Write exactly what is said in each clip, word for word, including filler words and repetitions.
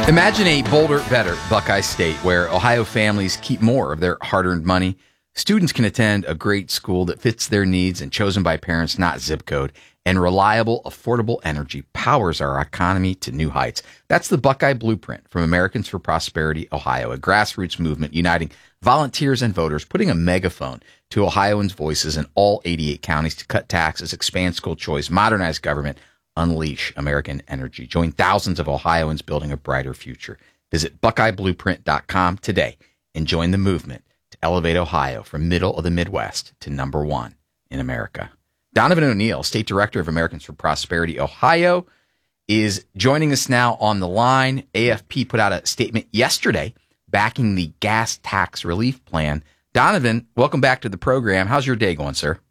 Imagine a bolder, better Buckeye State where Ohio families keep more of their hard-earned money. Students can attend a great school that fits their needs and chosen by parents, not zip code. And reliable, affordable energy powers our economy to new heights. That's the Buckeye Blueprint from Americans for Prosperity, Ohio, a grassroots movement uniting volunteers and voters, putting a megaphone to Ohioans' voices in all eighty-eight counties to cut taxes, expand school choice, modernize government, unleash American energy. Join thousands of Ohioans building a brighter future. Visit buckeye blueprint dot com today and join the movement to elevate Ohio from middle of the Midwest to number one in America. Donovan O'Neill, State Director of Americans for Prosperity, Ohio, is joining us now on the line. A F P put out a statement yesterday backing the gas tax relief plan. Donovan, welcome back to the program. How's your day going, sir?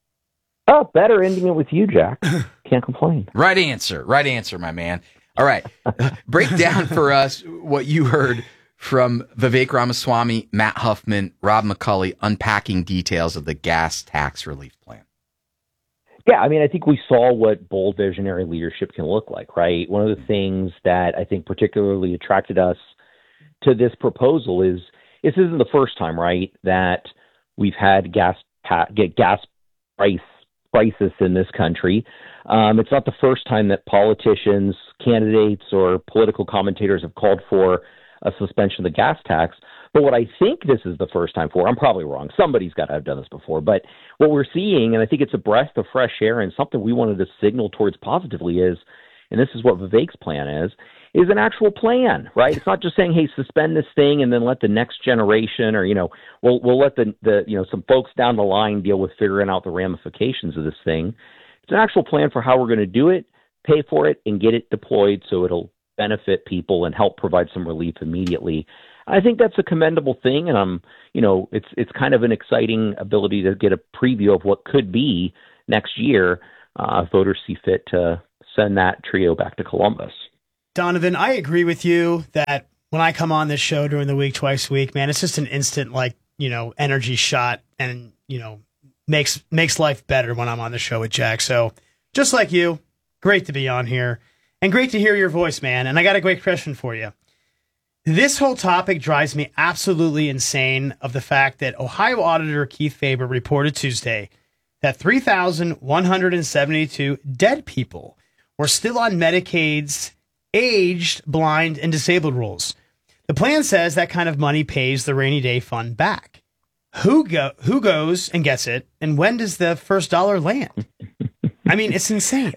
Oh, better ending it with you, Jack. Can't complain. Right answer. Right answer, my man. All right. Break down for us what you heard from Vivek Ramaswamy, Matt Huffman, Rob McCulley, unpacking details of the gas tax relief plan. Yeah, I mean, I think we saw what bold visionary leadership can look like, right? One of the things that I think particularly attracted us to this proposal is this isn't the first time, right, that we've had gas ta- get gas price crisis in this country. Um, it's not the first time that politicians, candidates, or political commentators have called for a suspension of the gas tax. But what I think this is the first time for, I'm probably wrong. Somebody's got to have done this before. But what we're seeing, and I think it's a breath of fresh air and something we wanted to signal towards positively is, and this is what Vivek's plan is, is an actual plan, right? It's not just saying, hey, suspend this thing and then let the next generation or, you know, we'll we'll let the, the you know, some folks down the line deal with figuring out the ramifications of this thing. It's an actual plan for how we're going to do it, pay for it, and get it deployed so it'll benefit people and help provide some relief immediately. I think that's a commendable thing, and I'm, you know, it's it's kind of an exciting ability to get a preview of what could be next year uh, if voters see fit to send that trio back to Columbus. Donovan, I agree with you that when I come on this show during the week, twice a week, man, it's just an instant, like, you know, energy shot and, you know, makes makes life better when I'm on the show with Jack. So just like you, great to be on here and great to hear your voice, man. And I got a great question for you. This whole topic drives me absolutely insane of the fact that Ohio Auditor Keith Faber reported Tuesday that three thousand one hundred seventy-two dead people were still on Medicaid's aged, blind, and disabled rolls. The plan says that kind of money pays the rainy day fund back. Who go who goes and gets it, and when does the first dollar land? I mean, it's insane.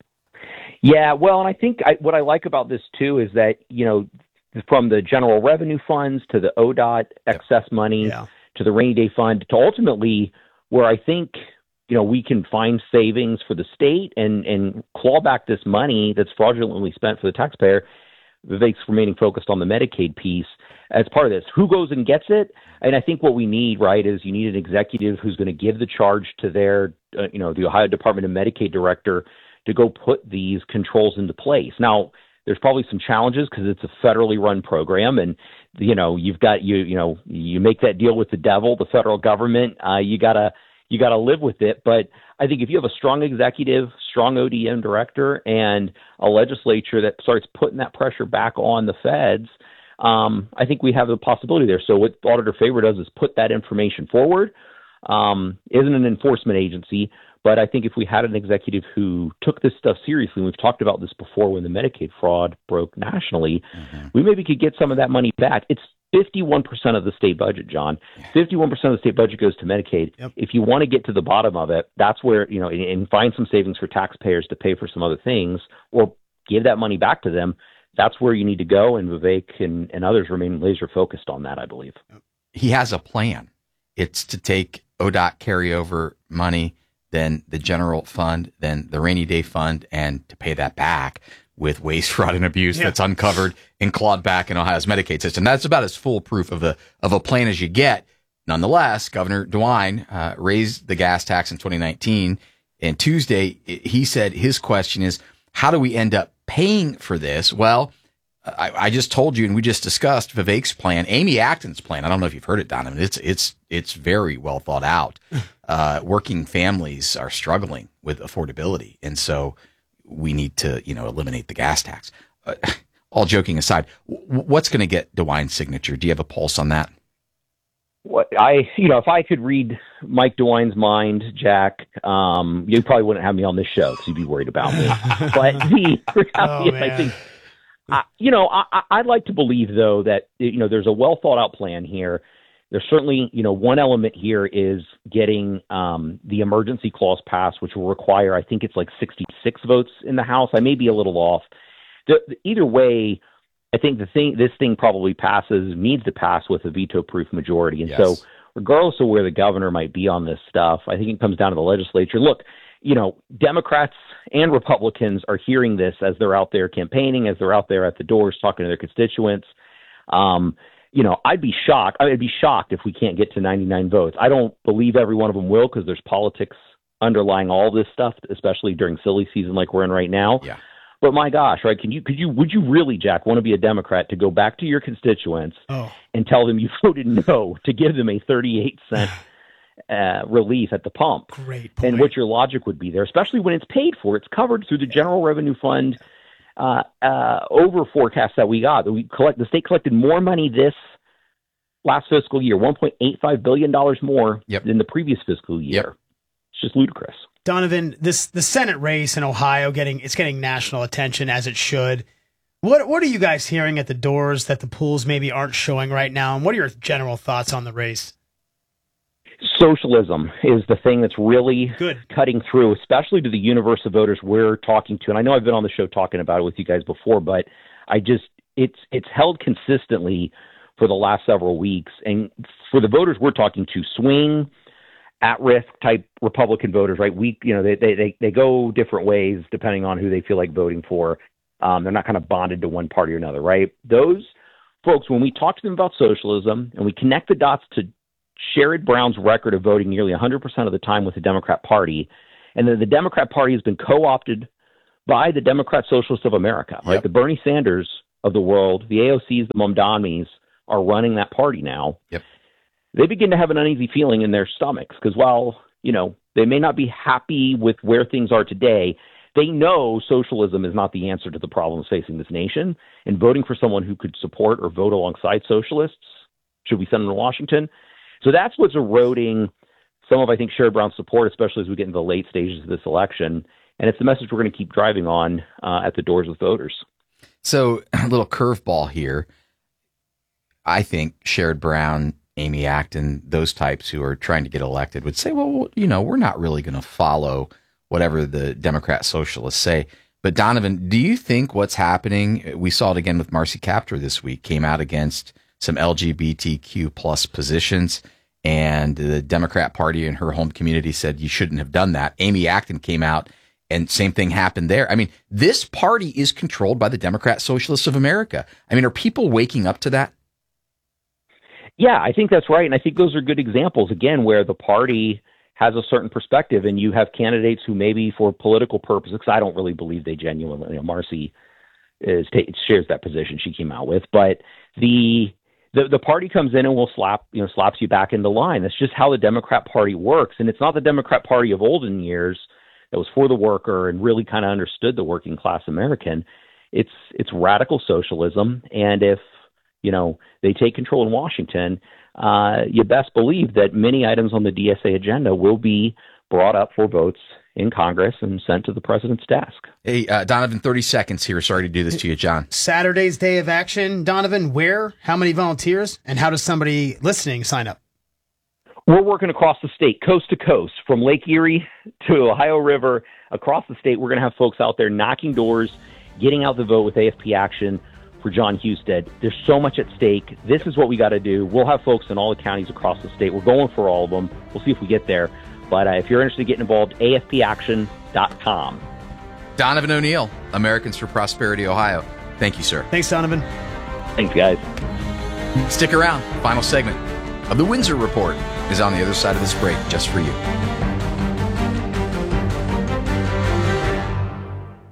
Yeah, well, and I think I, what I like about this too is that, you know, from the general revenue funds to the O D O T excess money yeah. to the rainy day fund to ultimately where I think, you know, we can find savings for the state and, and claw back this money that's fraudulently spent for the taxpayer. Vivek's remaining focused on the Medicaid piece as part of this. Who goes and gets it? And I think what we need, right, is you need an executive who's going to give the charge to their, uh, you know, the Ohio Department of Medicaid director to go put these controls into place. Now, there's probably some challenges because it's a federally run program, and you know you've got you you know you make that deal with the devil, the federal government. Uh, you gotta you gotta live with it. But I think if you have a strong executive, strong O D M director, and a legislature that starts putting that pressure back on the feds, um, I think we have the possibility there. So what Auditor Faber does is put that information forward. Um, isn't an enforcement agency. But I think if we had an executive who took this stuff seriously, and we've talked about this before when the Medicaid fraud broke nationally, mm-hmm. we maybe could get some of that money back. It's fifty-one percent of the state budget, John. fifty-one percent of the state budget goes to Medicaid. Yep. If you want to get to the bottom of it, that's where, you know, and, and find some savings for taxpayers to pay for some other things or give that money back to them, that's where you need to go. And Vivek and, and others remain laser focused on that, I believe. He has a plan. It's to take O D O T carryover money, then the general fund, then the rainy day fund, and to pay that back with waste, fraud, and abuse yeah. that's uncovered and clawed back in Ohio's Medicaid system. That's about as foolproof of a of a plan as you get. Nonetheless, Governor DeWine uh, raised the gas tax in twenty nineteen, and Tuesday he said his question is, how do we end up paying for this? Well, I, I just told you, and we just discussed Vivek's plan, Amy Acton's plan. I don't know if you've heard it, Donovan. It's it's it's very well thought out. Uh, working families are struggling with affordability, and so we need to, you know, eliminate the gas tax. Uh, all joking aside, w- what's going to get DeWine's signature? Do you have a pulse on that? What I, you know, if I could read Mike DeWine's mind, Jack, um, you probably wouldn't have me on this show because you'd be worried about me. But the reality Oh, is, I think, I, you know, I, I'd like to believe though that you know there's a well thought out plan here. There's certainly, you know, one element here is getting um, the emergency clause passed, which will require, I think it's like sixty-six votes in the House. I may be a little off. The, the, either way, I think the thing, this thing probably passes, needs to pass with a veto-proof majority. And Yes. so regardless of where the governor might be on this stuff, I think it comes down to the legislature. Look, you know, Democrats and Republicans are hearing this as they're out there campaigning, as they're out there at the doors talking to their constituents. Um, you know, I'd be shocked. I'd be shocked if we can't get to ninety-nine votes. I don't believe every one of them will because there's politics underlying all this stuff, especially during silly season like we're in right now. Yeah. But my gosh, right? Can you, could you, would you really, Jack, want to be a Democrat to go back to your constituents Oh. and tell them you voted no to give them a thirty-eight cent uh, relief at the pump? Great point. And what your logic would be there, especially when it's paid for. It's covered through the General Revenue Fund uh, uh, over forecast that we got. We collect the state collected more money this last fiscal year, one point eight five billion dollars more Yep. than the previous fiscal year. Yep. It's just ludicrous. Donovan, this the Senate race in Ohio getting it's getting national attention as it should. What what are you guys hearing at the doors that the polls maybe aren't showing right now? And what are your general thoughts on the race? Socialism is the thing that's really Good. cutting through, especially to the universe of voters we're talking to. And I know I've been on the show talking about it with you guys before, but I just it's it's held consistently for the last several weeks. And for the voters we're talking to, swing, at-risk type Republican voters, right? We, you know, they they they, they go different ways depending on who they feel like voting for. Um, they're not kind of bonded to one party or another, right? Those folks, when we talk to them about socialism and we connect the dots to Sherrod Brown's record of voting nearly one hundred percent of the time with the Democrat Party, and then the Democrat Party has been co-opted by the Democrat Socialists of America, right? Yep. The Bernie Sanders of the world, the A O Cs, the Mamdanis are running that party now. Yep. They begin to have an uneasy feeling in their stomachs because while, you know, they may not be happy with where things are today, they know socialism is not the answer to the problems facing this nation, and voting for someone who could support or vote alongside socialists should we send them to Washington. So that's what's eroding some of, I think, Sherrod Brown's support, especially as we get into the late stages of this election. And it's the message we're going to keep driving on uh, at the doors of voters. So a little curveball here. I think Sherrod Brown, Amy Acton, those types who are trying to get elected would say, well, you know, we're not really going to follow whatever the Democrat socialists say. But Donovan, do you think what's happening, we saw it again with Marcy Kaptur this week, came out against some L G B T Q plus positions, and the Democrat Party in her home community said you shouldn't have done that. Amy Acton came out and same thing happened there. I mean, this party is controlled by the Democrat Socialists of America. I mean, are people waking up to that? Yeah, I think that's right. And I think those are good examples, again, where the party has a certain perspective and you have candidates who maybe for political purposes, because I don't really believe they genuinely, you know, Marcy is, shares that position she came out with, but the, the the party comes in and will slap, you know, slaps you back into line. That's just how the Democrat Party works. And it's not the Democrat Party of olden years that was for the worker and really kind of understood the working class American. It's it's radical socialism. And if, you know, they take control in Washington, uh, you best believe that many items on the D S A agenda will be brought up for votes in Congress and sent to the president's desk. Hey, uh, Donovan, thirty seconds here. Sorry to do this to you, John. Saturday's Day of Action. Donovan, where, how many volunteers, and how does somebody listening sign up? We're working across the state, coast to coast, from Lake Erie to Ohio River, across the state. We're going to have folks out there knocking doors, getting out the vote with A F P Action for John Husted. There's so much at stake. This is what we got to do. We'll have folks in all the counties across the state. We're going for all of them. We'll see if we get there. But uh, if you're interested in getting involved, A F P action dot com. Donovan O'Neill, Americans for Prosperity, Ohio. Thank you, sir. Thanks, Donovan. Thanks, guys. Stick around. Final segment of the Windsor Report is on the other side of this break, just for you.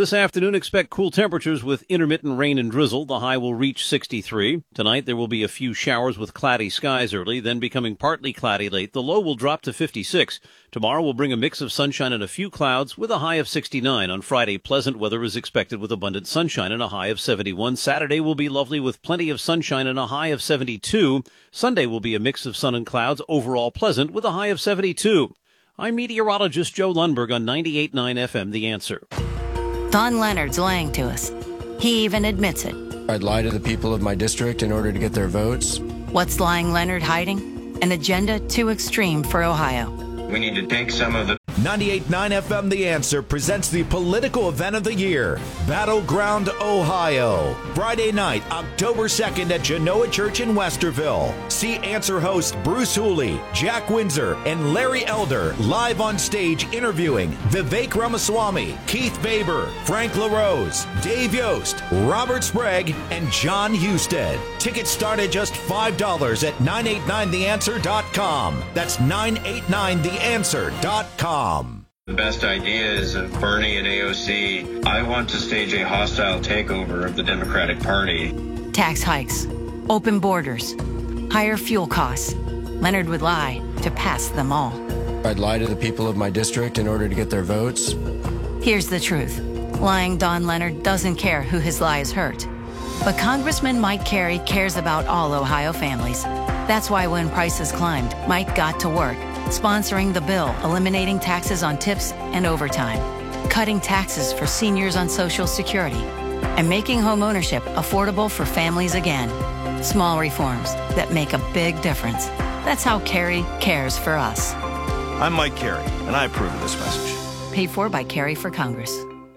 This afternoon, expect cool temperatures with intermittent rain and drizzle. The high will reach sixty-three. Tonight, there will be a few showers with cloudy skies early, then becoming partly cloudy late. The low will drop to fifty-six. Tomorrow will bring a mix of sunshine and a few clouds with a high of sixty-nine. On Friday, pleasant weather is expected with abundant sunshine and a high of seventy-one. Saturday will be lovely with plenty of sunshine and a high of seventy-two. Sunday will be a mix of sun and clouds, overall pleasant with a high of seventy-two. I'm meteorologist Joe Lundberg on ninety-eight point nine F M, The Answer. Don Leonard's lying to us. He even admits it. I'd lie to the people of my district in order to get their votes. What's lying Leonard hiding? An agenda too extreme for Ohio. We need to take some of the... ninety-eight point nine F M The Answer presents the political event of the year, Battleground Ohio. Friday night, October second at Genoa Church in Westerville. See Answer host Bruce Hooley, Jack Windsor, and Larry Elder live on stage interviewing Vivek Ramaswamy, Keith Baber, Frank LaRose, Dave Yost, Robert Sprague, and John Husted. Tickets start at just five dollars at nine eight nine the answer dot com. That's nine eight nine the answer dot com. The best ideas of Bernie and A O C. I want to stage a hostile takeover of the Democratic Party. Tax hikes, open borders, higher fuel costs. Leonard would lie to pass them all. I'd lie to the people of my district in order to get their votes. Here's the truth. Lying Don Leonard doesn't care who his lies hurt. But Congressman Mike Carey cares about all Ohio families. That's why when prices climbed, Mike got to work, sponsoring the bill eliminating taxes on tips and overtime, cutting taxes for seniors on Social Security, and making homeownership affordable for families again. Small reforms that make a big difference. That's how Carey cares for us. I'm Mike Carey, and I approve of this message. Paid for by Carey for Congress.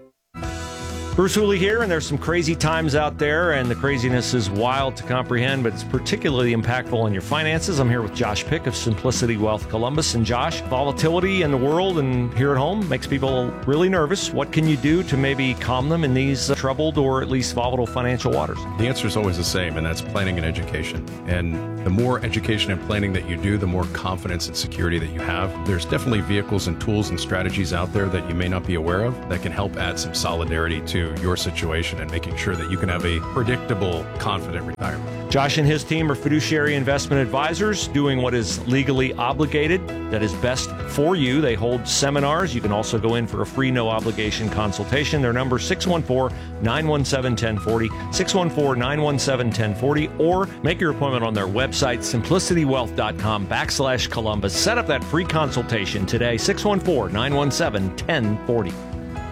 Bruce Hooley here, and there's some crazy times out there, and the craziness is wild to comprehend, but it's particularly impactful on your finances. I'm here with Josh Pick of Simplicity Wealth Columbus. And Josh, volatility in the world and here at home makes people really nervous. What can you do to maybe calm them in these uh, troubled or at least volatile financial waters? The answer is always the same, and that's planning and education. And the more education and planning that you do, the more confidence and security that you have. There's definitely vehicles and tools and strategies out there that you may not be aware of that can help add some solidarity to your situation and making sure that you can have a predictable, confident retirement. Josh and his team are fiduciary investment advisors doing what is legally obligated, that is best for you. They hold seminars. You can also go in for a free, no obligation consultation. Their number is six one four, nine one seven, one zero four zero, six one four, nine one seven, one zero four zero, or make your appointment on their website, simplicitywealth.com backslash Columbus. Set up that free consultation today, six one four, nine one seven, one zero four zero.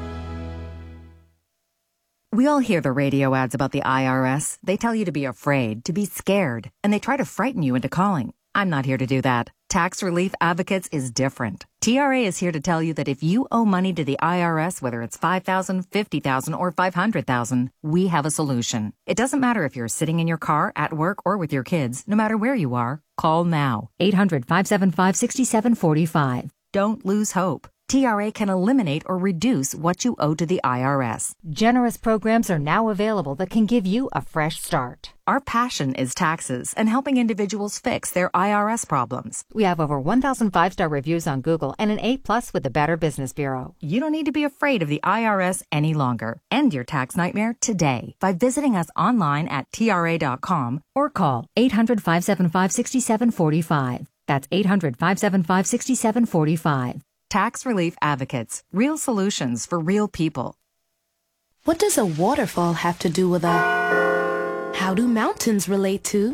We all hear the radio ads about the I R S. They tell you to be afraid, to be scared, and they try to frighten you into calling. I'm not here to do that. Tax Relief Advocates is different. T R A is here to tell you that if you owe money to the I R S, whether it's five thousand dollars, fifty thousand dollars, or five hundred thousand dollars, we have a solution. It doesn't matter if you're sitting in your car, at work, or with your kids. No matter where you are, call now. eight hundred, five seven five, six seven four five. Don't lose hope. T R A can eliminate or reduce what you owe to the I R S. Generous programs are now available that can give you a fresh start. Our passion is taxes and helping individuals fix their I R S problems. We have over one thousand five-star reviews on Google and an A plus with the Better Business Bureau. You don't need to be afraid of the I R S any longer. End your tax nightmare today by visiting us online at T R A dot com or call eight hundred, five seven five, six seven four five. That's eight hundred, five seven five, six seven four five. Tax Relief Advocates. Real solutions for real people. What does a waterfall have to do with a... How do mountains relate to...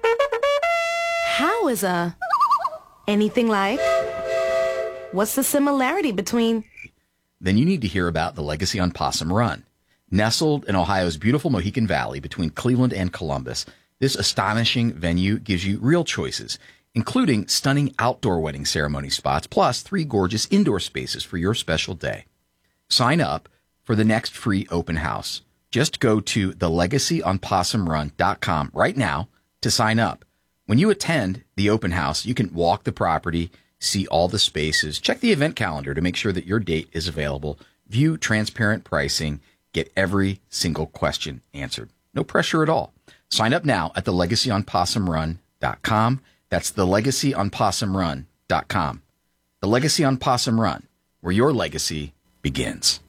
How is a... Anything like... What's the similarity between... Then you need to hear about the Legacy on Possum Run. Nestled in Ohio's beautiful Mohican Valley between Cleveland and Columbus, this astonishing venue gives you real choices, including stunning outdoor wedding ceremony spots, plus three gorgeous indoor spaces for your special day. Sign up for the next free open house. Just go to the legacy on possum run dot com right now to sign up. When you attend the open house, you can walk the property, see all the spaces, check the event calendar to make sure that your date is available, view transparent pricing, get every single question answered. No pressure at all. Sign up now at the legacy on possum run dot com. That's the legacy on possum run dot com. The Legacy on Possum Run, where your legacy begins.